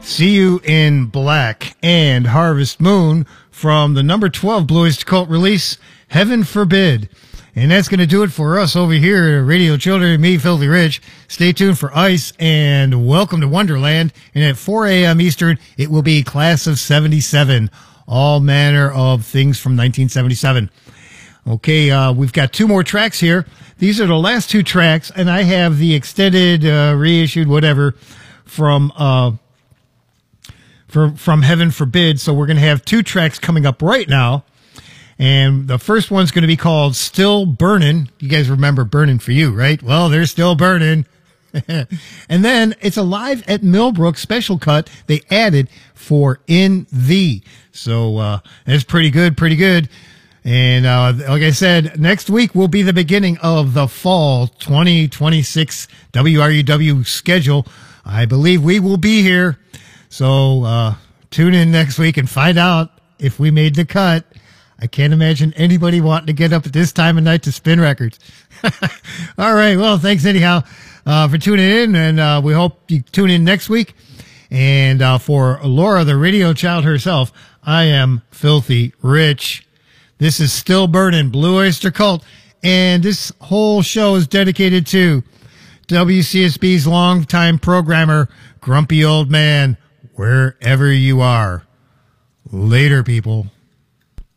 See You in Black and Harvest Moon from the number 12 Blue Oyster Cult release, Heaven Forbid. And that's going to do it for us over here at Radio Children and me, Filthy Rich. Stay tuned for Ice and Welcome to Wonderland. And at 4 a.m. Eastern, it will be Class of 77. All manner of things from 1977. Okay, we've got two more tracks here. These are the last two tracks, and I have the extended, reissued, whatever, from Heaven Forbid. So we're going to have two tracks coming up right now. And the first one's going to be called Still Burnin'. You guys remember Burnin' for You, right? Well, they're still burning. And then it's a live at Millbrook special cut they added for In Thee. So that's pretty good, pretty good. And like I said, next week will be the beginning of the fall 2026 WRUW schedule. I believe we will be here. So tune in next week and find out if we made the cut. I can't imagine anybody wanting to get up at this time of night to spin records. All right. Well, thanks anyhow for tuning in, and we hope you tune in next week. And for Laura, the radio child herself, I am Filthy Rich. This is Still Burning, Blue Oyster Cult, and this whole show is dedicated to WCSB's longtime programmer, Grumpy Old Man, wherever you are. Later, people.